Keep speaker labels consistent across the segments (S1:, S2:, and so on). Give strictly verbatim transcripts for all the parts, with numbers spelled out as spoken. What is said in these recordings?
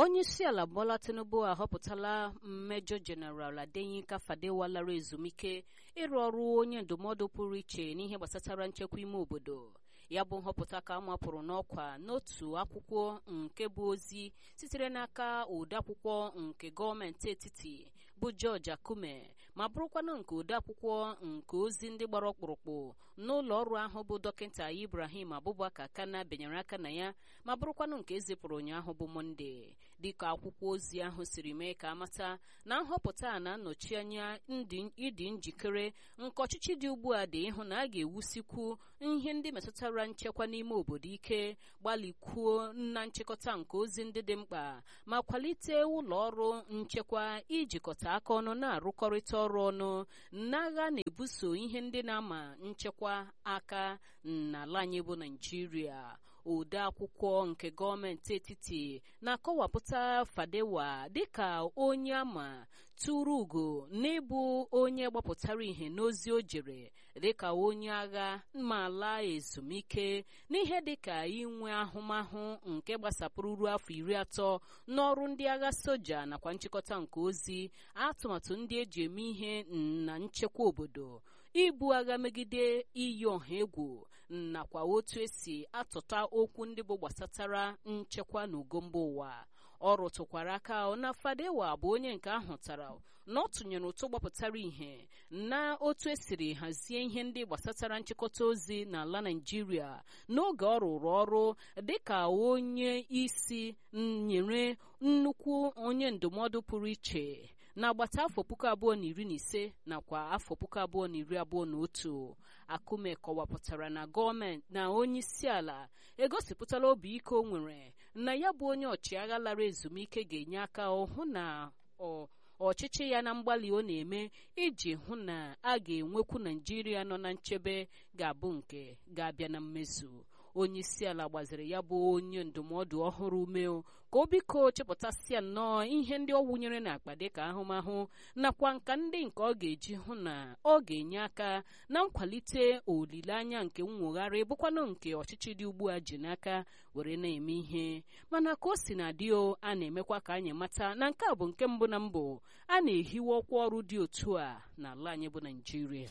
S1: onye isi ala Bola Tinubu ahọpụtala Major General Adeyinka Fadewa lara ezumike ịrụ ọrụ onye ndụmọdụ pụrụ iche n'ihe gbasatara nchekwa ime obodo. Ya bụ nhọpụta ka amapụrụ n'ọkwa n'otu akwụkwọ nke bụ ozi sitere n'aka odeakwụkwọ nke gọọmenti etiti bụ George Akume, ma bụrụkwanụ nke odeakwụkwọ nke ozi ndị gbara ọkpụrụkpụ n'ụlọ ọrụ ahụ bụ dọkịta Ibrahim Abubakar Kana benyere aka na ya, ma bụrụkwanụ nke ezipụrụ ụnyaahụ bụ Mọnde. Dịka akwụkwọ ozi ahụ siri mee ka amata na nhọpụta a na-anọchi anya ịdị njikere nke ọchịchị dị ugbu a dị ịhụ na a ga-ewusikwu ihe ndị metụtara nchekwa n'ime obodo ike, gbalịkwuo na nchịkọta nke ozi ndị dị mkpa, ma kwalite ụlọ ọrụ nchekwa ijikọta aka ọnụ na-arụkọrịta ọrụ ọnụ n'agha na-ebuso ihe ndị na-ama nchekwa aka n'ala anyị bụ Naịjirịa. Ode akwụkwọ nke gọọmenti etiti na-akọwapụta Fadewa dịka onye ama tụrụ ugo n'ịbụ onye gbapụtara ihe n'ozi o jere dịka onye agha ma laa ezumike n'ihe dịka inwe ahụmahụ nke gbasapụrụ ruo afọ iri atọ n'ọrụ ndị agha soja nakwa nchịkọta nke ozi, atụmatụ ndị eji eme ihe na nchekwa obodo, ibu agha megide iyi ọha egwu nakwa otu esi atụta okwu ndị bụ gbasatara nchekwa na ugo mba ụwa. Ọ rụtụkwara aka na Fadewa bụ onye nke ahụtara na ọ tụnyere ụtụ gbapụtara ihe na otu esiri hazie ihe ndị gbasatara nchịkọta ozi n'ala Naịjirịa n'oge ọ rụrụ ọrụ dịka onye isi nyere nnukwu onye ndụmọdụ pụrụ iche n'agbata afọ puku abụọ na iri na ise nakwa afọ puku abụọ na iri abụọ na otu. Akume kọwapụtara na gọọmenti na onye isi ala egosipụtala obi ike o nwere na ya bụ onye ọchịagha lara ezumike ga-enye aka hụ na ọchịchị ya na mgbalị ọ na-eme iji hụ na a ga-enwekwu Naịjirịa nọ na nchebe ga-abụ nke ga-abịa na mmezu. Onye isi ala gbaziri ya bụ onye ndụmọdụ ọhụrụ ume ka o biko chepụtasịa nnọọ ihe ndị ọ wụnyere n'akpa dịka ahụmahụ nakwa nka ndị nke ọ ga-eji hụ na ọ ga-enye aka na nkwalite olileanya nke nwogharị bụkwanụ nke ọchịchị dị ugbu a ji n'aka were na-eme ihe. Mana ka o si na dio a na-emekwa ka anyị mata na nke a bụ nke mbụ na mbụ a na-ehiwe ọkwa ọrụ dị otu a n'ala anyị bụ Naịjirịa.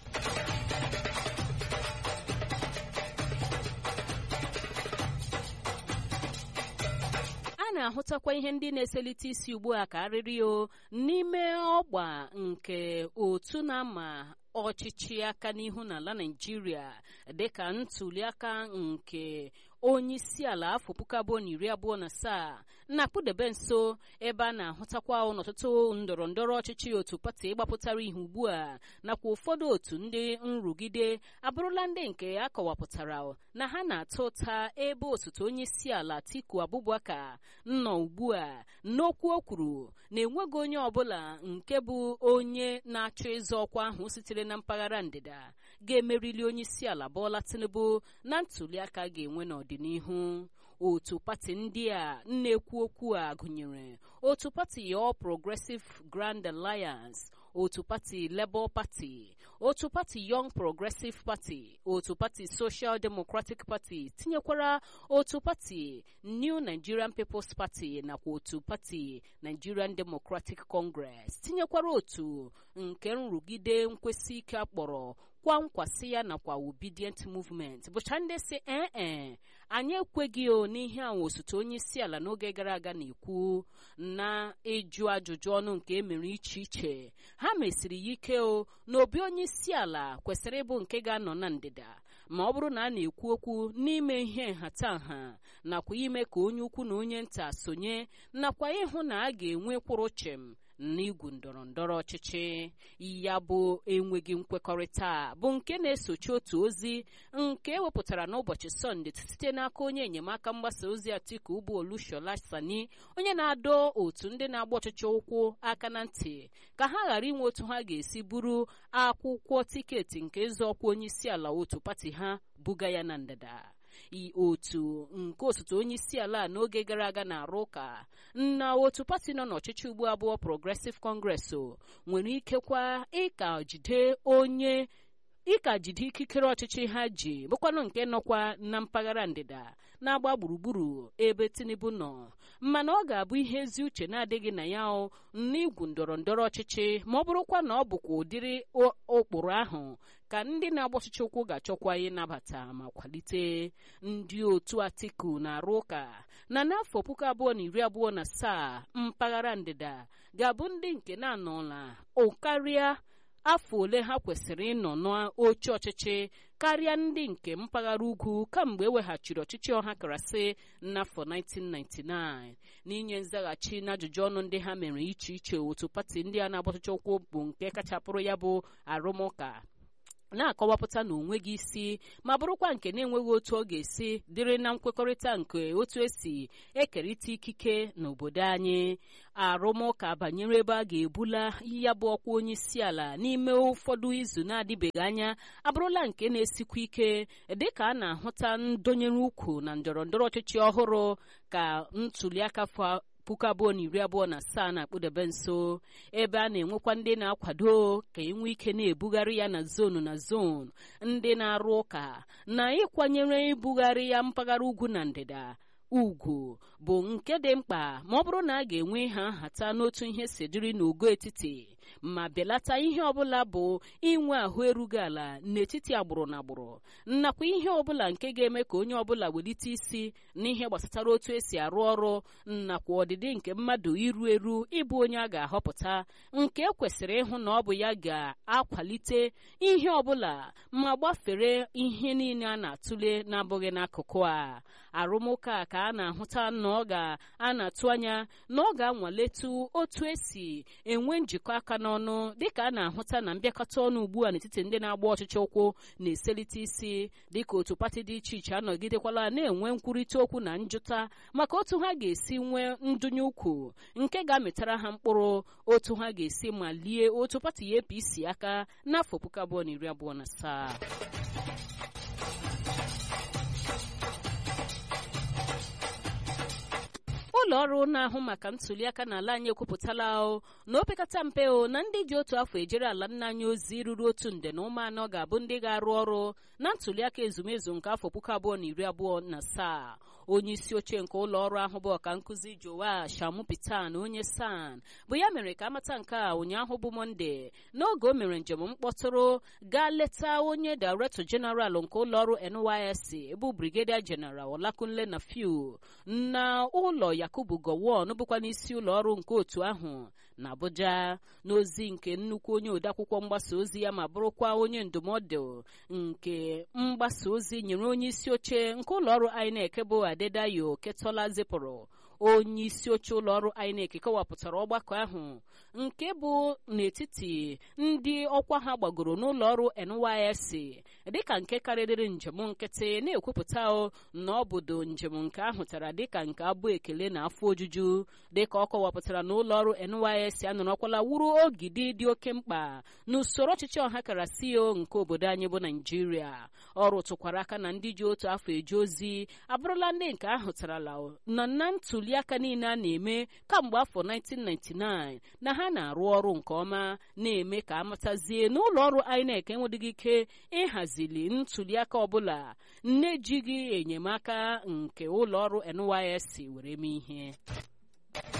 S1: a na-ahụtakwa ihe ndị na-eselite isi ugbu a ka arịrị o n'ime ọgba nke otu na-ama ọchịchị aka n'ihu n'ala Naịjirịa dịka ntụliaka nke onye isi ala afọ puku abụọ na iri abụọ na asaa na-akpụdebe nso, ebe a na-ahụtakwa n'ọtụtụ ndọrọ ndọrọ ọchịchị otu pati ịgbapụtara ihe ugbu a nakwa ụfọdụ otu ndị nrụgide abụrụla ndị nke a kọwapụtara na ha na-ata ụta, ebe osote onye isi ala Atiku Abubakar nọ ugbu a n'okwu o kwuru na enweghị onye ọbụla nke bụ onye na-achọ ịzọ ọkwa ahụ sitere na mpaghara ndịda ga-emerili onye isi ala Bola Tinubu na ntụliaka ga-enwe n'ọdịnihu. Otu pati ndị a na-ekwu okwu a gụnyere otu pati All Progressive Grand Alliance, otu pati Labour Party, otu pati Young Progressive Party, otu pati Social Democratic Party, tinyekwara otu pati New Nigerian People's Party nakwa otu pati Nigerian Democratic Congress, tinyekwara otu nke nrụgide nkwesị ike akpọrọ kwa nkwasị ya nakwa Obedient Movement, bụcha ndị si ee e anyị ekweghị o n'ihe ahụ osote onye isi ala n'oge gara aga na-ekwu na ịjụ ajụjụ ọnụ nke emere iche iche. Ha mesiri ya ike o na obi onye isi ala kwesịrị ịbụ nke ga-anọ na ndịda, ma ọ bụrụ na a na-ekwu okwu n'ime ihe nhatanha nakwa ime ka onye ukwu na onye nta sonye nakwa ịhụ na a ga-enwe kwụrụ chem n'igwu ndọrọ ndọrọ ọchịchị. Ya bụ enweghị nkwekọrịta bụ nke na-esochi otu ozi nke ewepụtara n'ụbọchị Sọnde site n'aka onye enyemaka mgbasa ozi Atiku bụ Olushola Sani, onye na-adọ otu ndị na-agba ọchịchị ụkwụ aka na ntị ka ha ghara inwe otu ha ga-esi buru akwụkwọ tiketi nke ịzọ ọkwa onye isi ala otu pati ha buga ya na ndịda. Otu nke osote onye isi ala n'oge gara aga na-arụ ụka na otu pati nọ n'ọchịchị ugbu abụọ Progressive Congress nwere ikekwa ịka jide onye ịka jide ikikere ọchịchị ha ji bụkwanụ nke nọkwa na mpaghara ndịda na-agba gburugburu ebe Tinubu nọ mana ọ ga-abụ ihe ezi uche na-adịghị na ya n'igwu ndọrọ ndọrọ ọchịchị ma ọ bụrụkwa na ọ bụkwa ụdịrị ụkpụrụ ahụ ka ndị na-agba ọchịchị ụkwụ ga-achọkwa ịnabata ma kwalite. Ndị otu Atiku na-arụ ụka na n'afọ puku abụọ na iri abụọ na asaa mpaghara ndịda ga-abụ ndị nke na-anọla ụkarịa afọ ole ha kwesịrị ịnọ n'oche ọchịchị karịa ndị nke mpaghara ugwu kamgbe eweghachiri ọchịchị ọha karasị n'afọ nineteen ninety-nine. N'inye nzaghachi n'ajụjụ ọnụ ndị ha mere iche iche, otu pati ndị a na-agba ọchịchị ụkwụ bụ nke kachapụrụ ya bụ arụmụka na-akọwapụta na onweghị isi ma bụrụkwa nke na-enweghị otu ọ ga-esi dịrị na nkwekọrịta nke otu esi ekerịta ikike n'obodo anyị. Arụmụka banyere ebe a ga-ebula ya bụ ọkwa onye isi ala n'ime ụfọdụ izu na-adịbeghị anya abụrụla nke na-esikwa ike dịka a na-ahụta ndonyere ukwu na ndọrọ ndọrọ ọchịchị ọhụrụ ka ntuliaka puku abụọ na iri abụọ na asaa na-akpụdebe nso, ebe a na-enwekwa ndị na-akwado ka enwe ike na-ebugharị ya na zonu na zonu. Ndị na-arụ ụka na ịkwanyere ibugharị ya mpaghara ugwu na ndịda ugwu bụ nke dị mkpa ma ọ bụrụ na a ga-enwe ha nhata n'otu ihe si dịrị n'ogo etiti ma belata ihe ọbụla bụ inwe ahụ erughị ala n'etiti agbụrụ na agbụrụ nakwa ihe ọbụla nke ga-eme ka onye ọbụla welite isi n'ihe gbasatara otu esi arụ ọrụ nakwa ọdịdị nke mmadụ iru eru ịbụ onye a ga-ahọpụta, nke kwesịrị ịhụ na ọ bụ ya ga-akwalite ihe ọbụla ma gbafere ihe niile a na-atụle na-abụghị n'akụkụ a. Arụmụka ka a na-ahụta na ọ ga-a na-atụ anya na ọ ga-anwaletu otu esi enwe njikọ aka n'ọnụ dịka a na-ahụta na mbịakọta ọnụ ugbu a n'etiti ndị na-agba ọchịchị ụkwụ na-eselite isi dịka otu pati dị iche iche anọgidekwala na-enwe nkwurịta okwu na njụta maka otu ha ga-esi nwee ndụnye ukwu nke ga-amịtara ha mkpụrụ otu ha ga-esi malie otu pati A P C aka n'afọ puku abụọ na iri abụọ na asaa. ụlọ ọrụ na-ahụ maka ntuliaka n'ala anyị ekwupụtala na opekata mpe na ndị ji otu afọ ejere ala nna anyị ozi ruru otu nde na ụmụ anọ ga-abụ ndị ga-arụ ọrụ na ntuliaka ezumezu nke afọ puku abụọ na iri abụọ na asaa. Onye isi oche nke ụlọ ọrụ ahụ bụ ọka nkụzi Joash Amupitan onye San bụ ya mere ka amata nke a ụnyaahụ bụ Mọnde n'oge o mere njem mkpọtụrụ gaa leta onye Director General nke ụlọ ọrụ N Y S C bụ Brigadier General Olakunle Nafiu na ụlọ Yakubu Gowon bụkwa n'isi ụlọ ọrụ nke otu ahụ na Abuja. N'ozi nke nnukwu onye odeakwụkwọ mgbasa ozi ya ma bụrụkwa onye ndụmọdụ nke mgbasa ozi nyere onye isi oche nke ụlọ ọrụ I N E C bụ Adedayo Ketola zipụrụ, onye isi oche ụlọ ọrụ I N E C kọwapụtara ọgbakọ ahụ nke bụ n'etiti ndị ọkwa ha gbagoro n'ụlọ ọrụ N Y S C dịka nke karịrị njem nkịtị, na-ekwupụta na ọ bụdo njem nke ahụtara dịka nke abụ ekele na afọ ojuju. Dịka ọ kọwapụtara na ụlọ ọrụ N Y S C anọrọkwala wuru ogidi dị oke mkpa n'usoro ọchịchị ọha karasị nke obodo anyị bụ Naijiria. Ọ rụtụkwara aka na ndị ji otu afọ eje ozi abụrụla ndị nke ahụtarala nọ na ntuliaka niile a na-eme kamgbe afọ nineteen ninety-nine na ha na-arụ ọrụ nke ọma, na-eme ka amatazie n'ụlọ ọrụ I N E C enwedịghị ike ịhazili ntuliaka ọbụla na-ejighị enyemaka nke ụlọ ọrụ N Y S C were mee ihe.